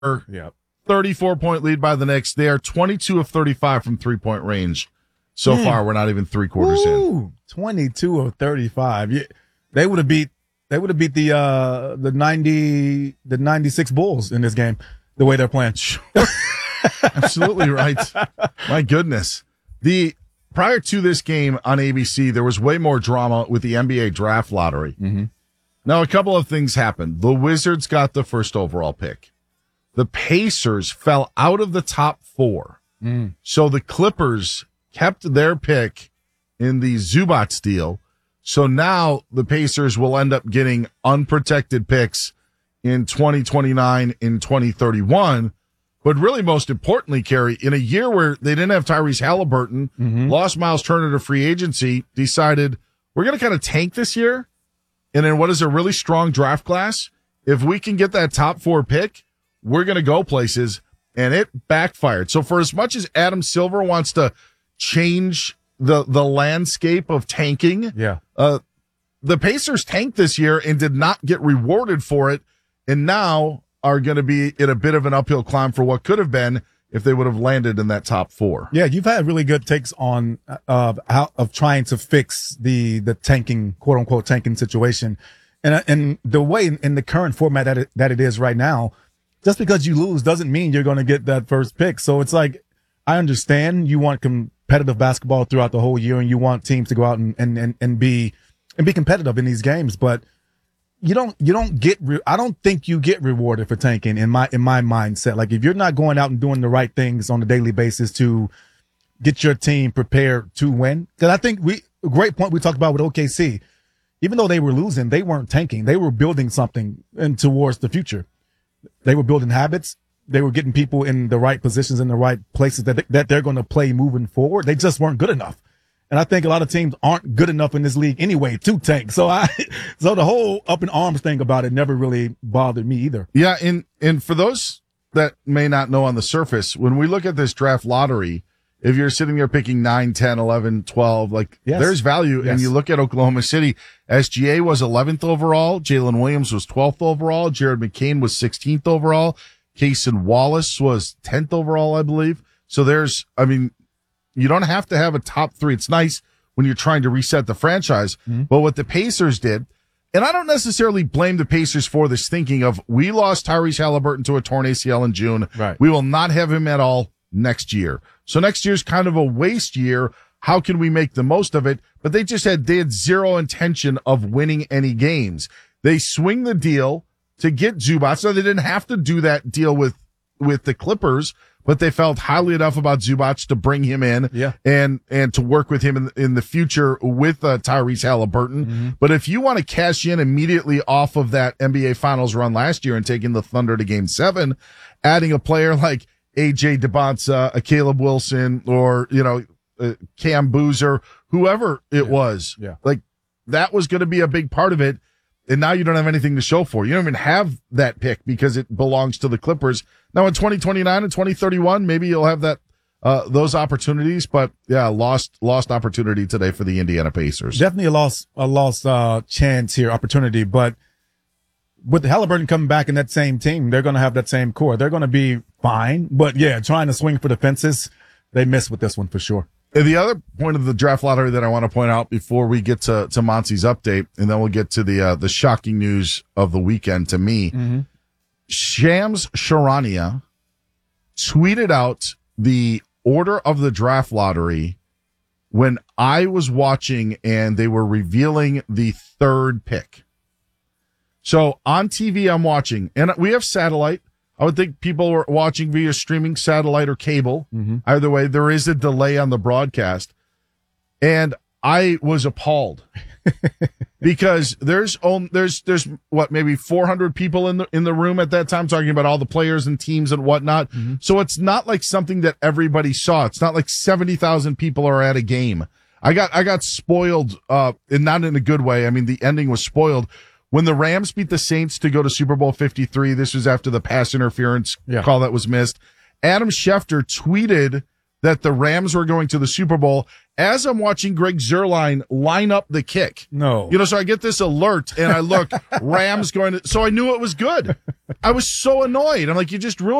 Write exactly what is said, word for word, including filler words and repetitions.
Yeah. thirty-four point lead by the Knicks. They are twenty-two of thirty-five from three-point range. So mm. far, we're not even three quarters Ooh, in. twenty-two of thirty-five. Yeah, they would have beat. They would have beat the uh, the ninety the ninety-six Bulls in this game. The way they're playing. Absolutely right. My goodness. The prior to this game on A B C, there was way more drama with the N B A draft lottery. Mm-hmm. Now, a couple of things happened. The Wizards got the first overall pick. The Pacers fell out of the top four. Mm. So the Clippers kept their pick in the Zubac deal. So now the Pacers will end up getting unprotected picks in twenty twenty-nine, in twenty thirty-one. But really, most importantly, Kerry, in a year where they didn't have Tyrese Halliburton, mm-hmm. lost Miles Turner to free agency, decided we're going to kind of tank this year. And in what is a really strong draft class, if we can get that top four pick, we're going to go places. And it backfired. So for as much as Adam Silver wants to change the the landscape of tanking, yeah, uh, the Pacers tanked this year and did not get rewarded for it, and now are going to be in a bit of an uphill climb for what could have been if they would have landed in that top four. Yeah, you've had really good takes on uh, how of trying to fix the the tanking, quote unquote, tanking situation, and and the way in the current format that it, that it is right now. Just because you lose doesn't mean you're going to get that first pick. So it's like, I understand you want competitive basketball throughout the whole year and you want teams to go out and, and, and, and be, and be competitive in these games, but you don't, you don't get, re- I don't think you get rewarded for tanking in my, in my mindset. Like if you're not going out and doing the right things on a daily basis to get your team prepared to win. Cause I think we, a great point we talked about with O K C, even though they were losing, they weren't tanking. They were building something and towards the future. They were building habits. They were getting people in the right positions in the right places that, that they're going to play moving forward. They just weren't good enough. And I think a lot of teams aren't good enough in this league anyway to tank. So I, so the whole up in arms thing about it never really bothered me either. Yeah. And, and for those that may not know on the surface, when we look at this draft lottery, if you're sitting there picking nine, ten, eleven, twelve, like yes. there's value. Yes. And you look at Oklahoma City, S G A was eleventh overall. Jalen Williams was twelfth overall. Jared McCain was sixteenth overall. Cason Wallace was tenth overall, I believe. So there's, I mean, you don't have to have a top three. It's nice when you're trying to reset the franchise. Mm-hmm. But what the Pacers did, and I don't necessarily blame the Pacers for this thinking of, we lost Tyrese Halliburton to a torn A C L in June. Right. We will not have him at all next year. So next year's kind of a waste year. How can we make the most of it? But they just had, they had zero intention of winning any games. They swing the deal to get Zubac. So they didn't have to do that deal with, with the Clippers, but they felt highly enough about Zubac to bring him in yeah. and, and to work with him in, in the future with uh, Tyrese Halliburton. Mm-hmm. But if you want to cash in immediately off of that N B A Finals run last year and taking the Thunder to game seven, adding a player like A J DeBonsa, a Caleb Wilson, or, you know, uh, Cam Boozer, whoever it yeah. was. Yeah. Like, that was going to be a big part of it. And now you don't have anything to show for. You don't even have that pick because it belongs to the Clippers. Now in twenty twenty-nine and twenty thirty-one, maybe you'll have that, uh, those opportunities. But yeah, lost, lost opportunity today for the Indiana Pacers. Definitely a lost, a lost, uh, chance here, opportunity, but with Halliburton coming back in that same team, they're going to have that same core. They're going to be fine. But yeah, trying to swing for the fences, they missed with this one for sure. And the other point of the draft lottery that I want to point out before we get to, to Monty's update, and then we'll get to the, uh, the shocking news of the weekend to me. Mm-hmm. Shams Charania tweeted out the order of the draft lottery when I was watching and they were revealing the third pick. So on T V, I'm watching, and we have satellite. I would think people are watching via streaming, satellite, or cable. Mm-hmm. Either way, there is a delay on the broadcast. And I was appalled because there's only, there's, there's what, maybe four hundred people in the, in the room at that time talking about all the players and teams and whatnot. Mm-hmm. So it's not like something that everybody saw. It's not like seventy thousand people are at a game. I got, I got spoiled, uh, and not in a good way. I mean, the ending was spoiled. When the Rams beat the Saints to go to Super Bowl fifty-three, this was after the pass interference yeah. call that was missed. Adam Schefter tweeted that the Rams were going to the Super Bowl as I'm watching Greg Zuerlein line up the kick. No. You know, so I get this alert and I look, Rams going to, so I knew it was good. I was so annoyed. I'm like, you just ruined